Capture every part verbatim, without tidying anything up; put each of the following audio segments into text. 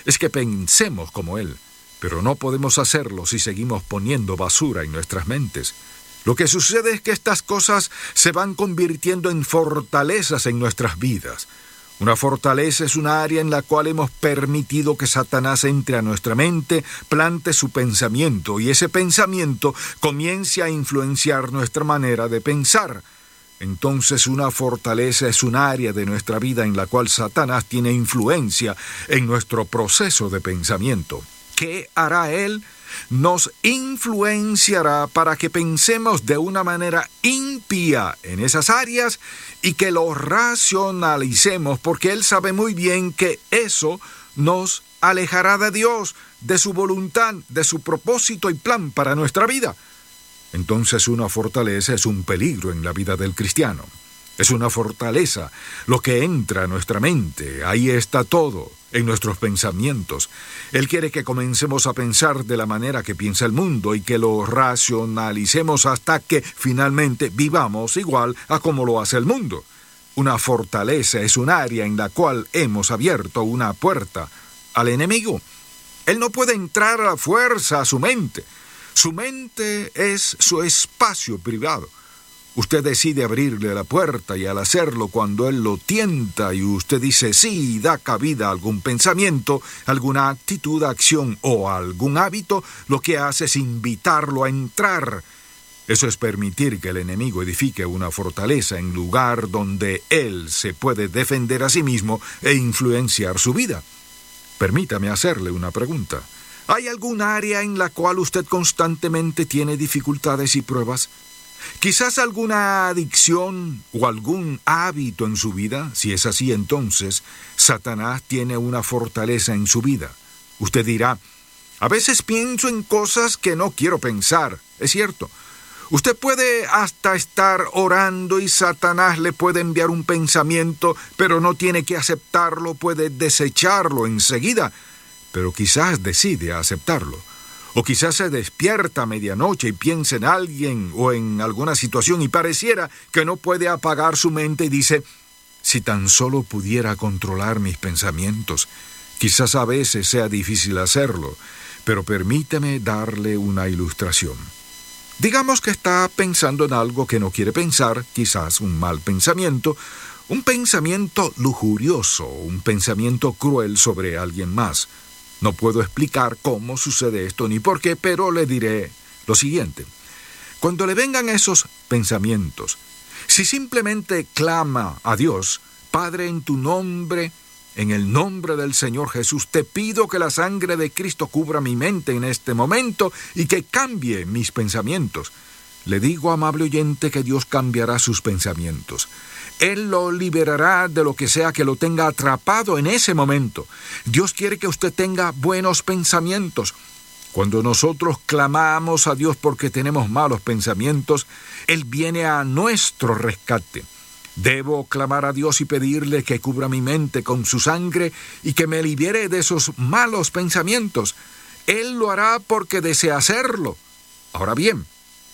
es que pensemos como Él, pero no podemos hacerlo si seguimos poniendo basura en nuestras mentes. Lo que sucede es que estas cosas se van convirtiendo en fortalezas en nuestras vidas. Una fortaleza es una área en la cual hemos permitido que Satanás entre a nuestra mente, plante su pensamiento, y ese pensamiento comience a influenciar nuestra manera de pensar. Entonces una fortaleza es un área de nuestra vida en la cual Satanás tiene influencia en nuestro proceso de pensamiento. ¿Qué hará él? Nos influenciará para que pensemos de una manera impía en esas áreas y que lo racionalicemos, porque él sabe muy bien que eso nos alejará de Dios, de su voluntad, de su propósito y plan para nuestra vida. Entonces una fortaleza es un peligro en la vida del cristiano. Es una fortaleza lo que entra a nuestra mente. Ahí está todo, en nuestros pensamientos. Él quiere que comencemos a pensar de la manera que piensa el mundo y que lo racionalicemos hasta que finalmente vivamos igual a como lo hace el mundo. Una fortaleza es un área en la cual hemos abierto una puerta al enemigo. Él no puede entrar a la fuerza a su mente. Su mente es su espacio privado. Usted decide abrirle la puerta y al hacerlo, cuando él lo tienta y usted dice sí, da cabida a algún pensamiento, alguna actitud, acción o algún hábito, lo que hace es invitarlo a entrar. Eso es permitir que el enemigo edifique una fortaleza en lugar donde él se puede defender a sí mismo e influenciar su vida. Permítame hacerle una pregunta. ¿Hay algún área en la cual usted constantemente tiene dificultades y pruebas? Quizás alguna adicción o algún hábito en su vida. Si es así, entonces Satanás tiene una fortaleza en su vida. Usted dirá, a veces pienso en cosas que no quiero pensar. Es cierto. Usted puede hasta estar orando y Satanás le puede enviar un pensamiento, pero no tiene que aceptarlo, puede desecharlo enseguida, pero quizás decide aceptarlo. O quizás se despierta a medianoche y piensa en alguien o en alguna situación y pareciera que no puede apagar su mente y dice, si tan solo pudiera controlar mis pensamientos. Quizás a veces sea difícil hacerlo, pero permíteme darle una ilustración. Digamos que está pensando en algo que no quiere pensar, quizás un mal pensamiento, un pensamiento lujurioso, un pensamiento cruel sobre alguien más. No puedo explicar cómo sucede esto ni por qué, pero le diré lo siguiente. Cuando le vengan esos pensamientos, si simplemente clama a Dios, Padre, en tu nombre, en el nombre del Señor Jesús, te pido que la sangre de Cristo cubra mi mente en este momento y que cambie mis pensamientos. Le digo, amable oyente, que Dios cambiará sus pensamientos. Él lo liberará de lo que sea que lo tenga atrapado en ese momento. Dios quiere que usted tenga buenos pensamientos. Cuando nosotros clamamos a Dios porque tenemos malos pensamientos, Él viene a nuestro rescate. Debo clamar a Dios y pedirle que cubra mi mente con su sangre y que me libere de esos malos pensamientos. Él lo hará porque desea hacerlo. Ahora bien,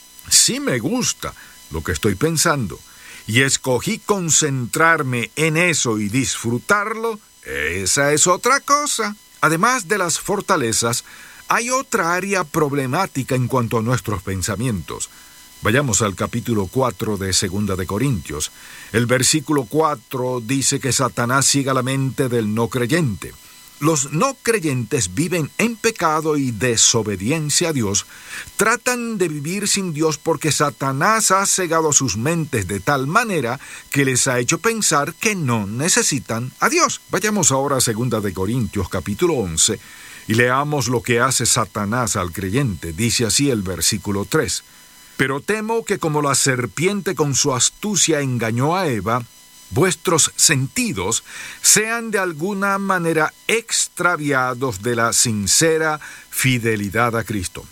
si me gusta lo que estoy pensando y escogí concentrarme en eso y disfrutarlo, esa es otra cosa. Además de las fortalezas, hay otra área problemática en cuanto a nuestros pensamientos. Vayamos al capítulo cuatro de Segunda de Corintios. El versículo cuatro dice que Satanás ciega la mente del no creyente. Los no creyentes viven en pecado y desobediencia a Dios. Tratan de vivir sin Dios porque Satanás ha cegado sus mentes de tal manera que les ha hecho pensar que no necesitan a Dios. Vayamos ahora a Segunda de Corintios capítulo once y leamos lo que hace Satanás al creyente. Dice así el versículo tres. Pero temo que como la serpiente con su astucia engañó a Eva, vuestros sentidos sean de alguna manera extraviados de la sincera fidelidad a Cristo.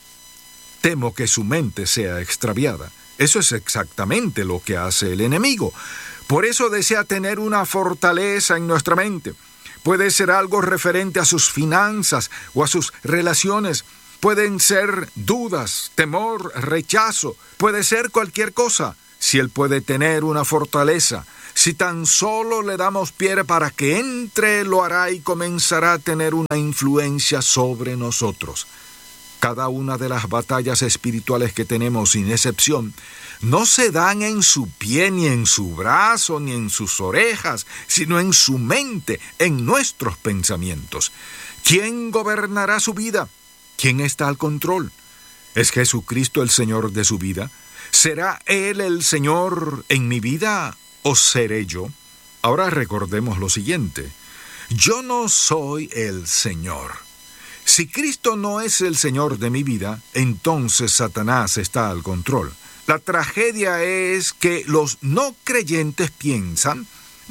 Temo que su mente sea extraviada. Eso es exactamente lo que hace el enemigo. Por eso desea tener una fortaleza en nuestra mente. Puede ser algo referente a sus finanzas o a sus relaciones. Pueden ser dudas, temor, rechazo. Puede ser cualquier cosa. Si él puede tener una fortaleza, Si tan solo le damos pie para que entre, lo hará y comenzará a tener una influencia sobre nosotros. Cada una de las batallas espirituales que tenemos, sin excepción, no se dan en su pie, ni en su brazo, ni en sus orejas, sino en su mente, en nuestros pensamientos. ¿Quién gobernará su vida? ¿Quién está al control? ¿Es Jesucristo el Señor de su vida? ¿Será Él el Señor en mi vida o seré yo? Ahora recordemos lo siguiente. Yo no soy el Señor. Si Cristo no es el Señor de mi vida, entonces Satanás está al control. La tragedia es que los no creyentes piensan: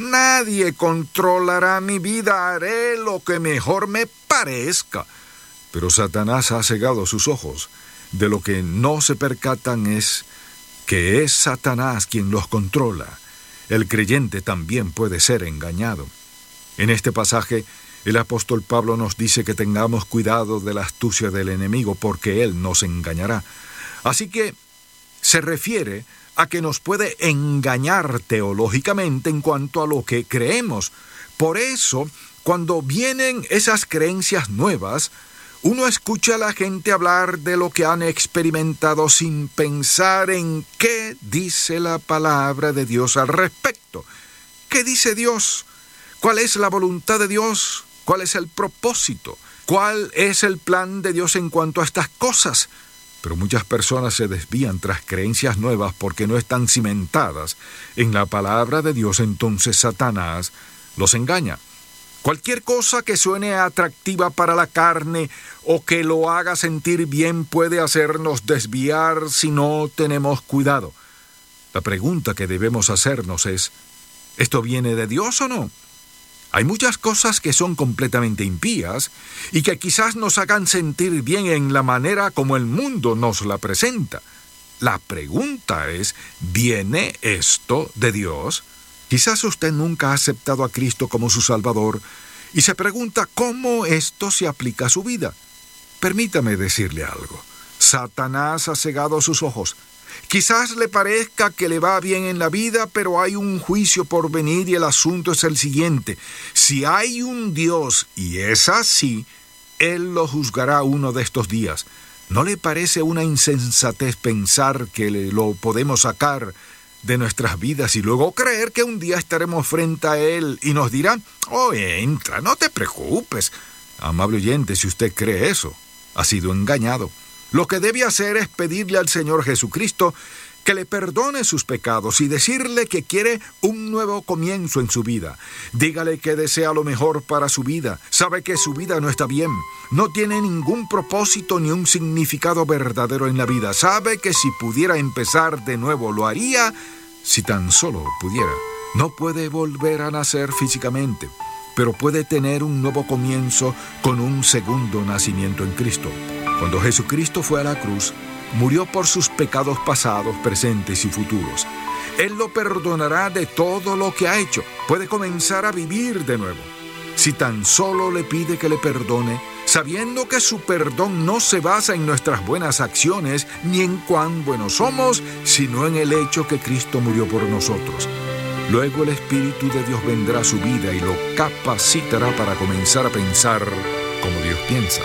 nadie controlará mi vida, haré lo que mejor me parezca. Pero Satanás ha cegado sus ojos. De lo que no se percatan es que es Satanás quien los controla. El creyente también puede ser engañado. En este pasaje, el apóstol Pablo nos dice que tengamos cuidado de la astucia del enemigo, porque él nos engañará. Así que se refiere a que nos puede engañar teológicamente en cuanto a lo que creemos. Por eso, cuando vienen esas creencias nuevas, uno escucha a la gente hablar de lo que han experimentado sin pensar en qué dice la palabra de Dios al respecto. ¿Qué dice Dios? ¿Cuál es la voluntad de Dios? ¿Cuál es el propósito? ¿Cuál es el plan de Dios en cuanto a estas cosas? Pero muchas personas se desvían tras creencias nuevas porque no están cimentadas en la palabra de Dios. Entonces Satanás los engaña. Cualquier cosa que suene atractiva para la carne o que lo haga sentir bien puede hacernos desviar si no tenemos cuidado. La pregunta que debemos hacernos es: ¿esto viene de Dios o no? Hay muchas cosas que son completamente impías y que quizás nos hagan sentir bien en la manera como el mundo nos la presenta. La pregunta es: ¿viene esto de Dios? Quizás usted nunca ha aceptado a Cristo como su Salvador y se pregunta cómo esto se aplica a su vida. Permítame decirle algo. Satanás ha cegado sus ojos. Quizás le parezca que le va bien en la vida, pero hay un juicio por venir y el asunto es el siguiente. Si hay un Dios y es así, Él lo juzgará uno de estos días. ¿No le parece una insensatez pensar que lo podemos sacar de nuestras vidas y luego creer que un día estaremos frente a Él y nos dirá: oh, entra, no te preocupes? Amable oyente, si usted cree eso, ha sido engañado. Lo que debe hacer es pedirle al Señor Jesucristo que le perdone sus pecados y decirle que quiere un nuevo comienzo en su vida. Dígale que desea lo mejor para su vida. Sabe que su vida no está bien. No tiene ningún propósito ni un significado verdadero en la vida. Sabe que si pudiera empezar de nuevo lo haría, si tan solo pudiera. No puede volver a nacer físicamente, pero puede tener un nuevo comienzo con un segundo nacimiento en Cristo. Cuando Jesucristo fue a la cruz, murió por sus pecados pasados, presentes y futuros. Él lo perdonará de todo lo que ha hecho. Puede comenzar a vivir de nuevo. Si tan solo le pide que le perdone, sabiendo que su perdón no se basa en nuestras buenas acciones ni en cuán buenos somos, sino en el hecho que Cristo murió por nosotros. Luego el Espíritu de Dios vendrá a su vida y lo capacitará para comenzar a pensar como Dios piensa.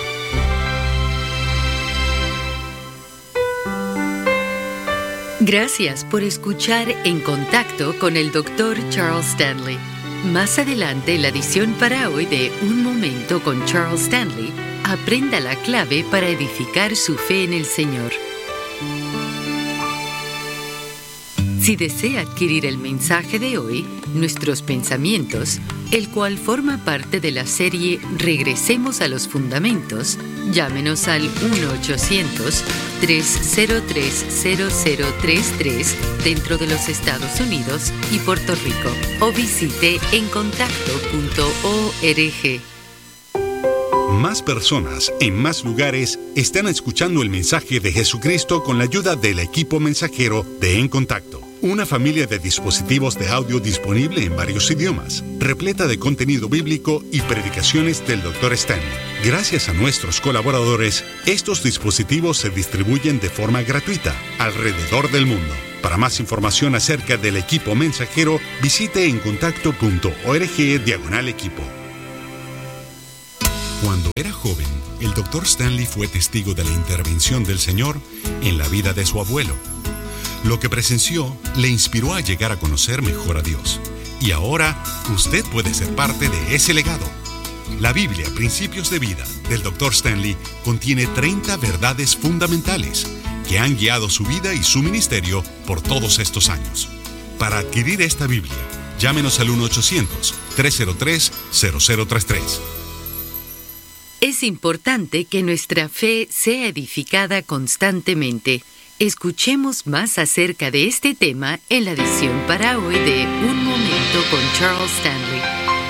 Gracias por escuchar En Contacto con el doctor Charles Stanley. Más adelante, en la edición para hoy de Un Momento con Charles Stanley, aprenda la clave para edificar su fe en el Señor. Si desea adquirir el mensaje de hoy, Nuestros Pensamientos, el cual forma parte de la serie Regresemos a los Fundamentos, llámenos al uno ochocientos, tres cero tres, cero cero tres tres dentro de los Estados Unidos y Puerto Rico o visite en contacto punto org. Más personas en más lugares están escuchando el mensaje de Jesucristo con la ayuda del equipo mensajero de En Contacto. Una familia de dispositivos de audio disponible en varios idiomas, repleta de contenido bíblico y predicaciones del doctor Stanley. Gracias a nuestros colaboradores, estos dispositivos se distribuyen de forma gratuita alrededor del mundo. Para más información acerca del equipo mensajero, visite encontacto.org diagonal equipo. Cuando era joven, el doctor Stanley fue testigo de la intervención del Señor en la vida de su abuelo. Lo que presenció le inspiró a llegar a conocer mejor a Dios. Y ahora, usted puede ser parte de ese legado. La Biblia, Principios de Vida, del doctor Stanley, contiene treinta verdades fundamentales que han guiado su vida y su ministerio por todos estos años. Para adquirir esta Biblia, llámenos al uno ochocientos, tres cero tres, cero cero tres tres. Es importante que nuestra fe sea edificada constantemente. Escuchemos más acerca de este tema en la edición para hoy de Un Momento con Charles Stanley.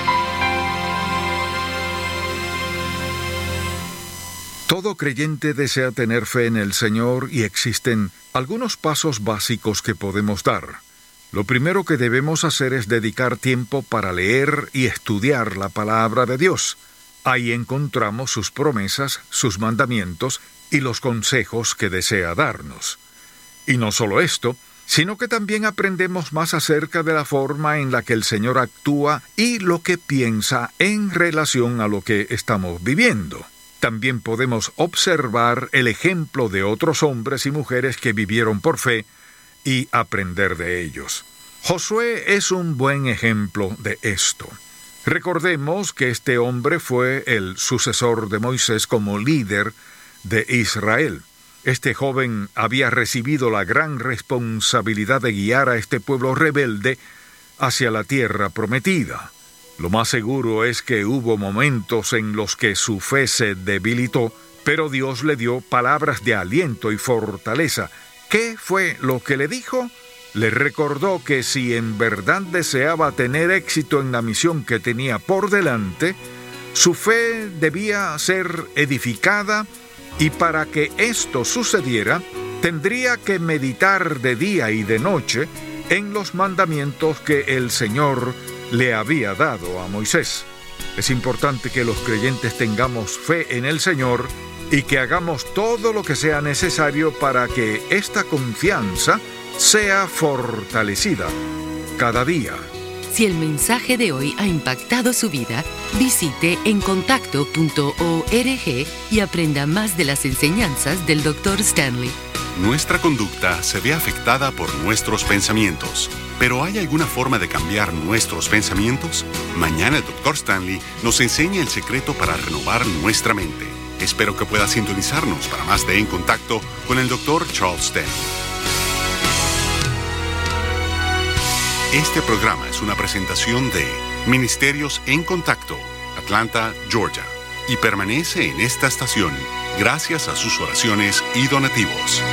Todo creyente desea tener fe en el Señor y existen algunos pasos básicos que podemos dar. Lo primero que debemos hacer es dedicar tiempo para leer y estudiar la palabra de Dios. Ahí encontramos sus promesas, sus mandamientos y los consejos que desea darnos. Y no solo esto, sino que también aprendemos más acerca de la forma en la que el Señor actúa y lo que piensa en relación a lo que estamos viviendo. También podemos observar el ejemplo de otros hombres y mujeres que vivieron por fe y aprender de ellos. Josué es un buen ejemplo de esto. Recordemos que este hombre fue el sucesor de Moisés como líder de Israel. Este joven había recibido la gran responsabilidad de guiar a este pueblo rebelde hacia la tierra prometida. Lo más seguro es que hubo momentos en los que su fe se debilitó, pero Dios le dio palabras de aliento y fortaleza. ¿Qué fue lo que le dijo? Le recordó que si en verdad deseaba tener éxito en la misión que tenía por delante, su fe debía ser edificada. Y para que esto sucediera, tendría que meditar de día y de noche en los mandamientos que el Señor le había dado a Moisés. Es importante que los creyentes tengamos fe en el Señor y que hagamos todo lo que sea necesario para que esta confianza sea fortalecida cada día. Si el mensaje de hoy ha impactado su vida, visite encontacto punto org y aprenda más de las enseñanzas del doctor Stanley. Nuestra conducta se ve afectada por nuestros pensamientos. ¿Pero hay alguna forma de cambiar nuestros pensamientos? Mañana el doctor Stanley nos enseña el secreto para renovar nuestra mente. Espero que pueda sintonizarnos para más de En Contacto con el doctor Charles Stanley. Este programa es una presentación de Ministerios en Contacto, Atlanta, Georgia, y permanece en esta estación gracias a sus oraciones y donativos.